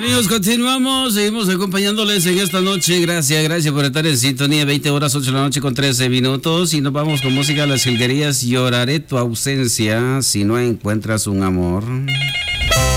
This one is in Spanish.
Amigos, continuamos, seguimos acompañándoles en esta noche. Gracias por estar en sintonía. 20 horas, 8 de la noche con 13 minutos. Y nos vamos con música a las jilguerías. Lloraré tu ausencia si no encuentras un amor.